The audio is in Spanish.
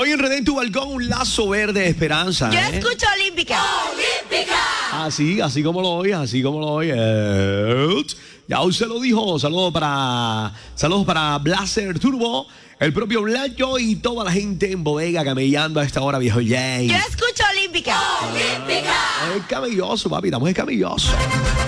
Hoy enredé en tu balcón un lazo verde de esperanza. Yo escucho Olímpica. Así como lo oyes. Ya usted lo dijo. Saludos para Blazer Turbo, el propio Blanco y toda la gente en bodega camellando a esta hora, viejo Jay. Yo escucho Olímpica. Es camelloso, papi, estamos escamellosos.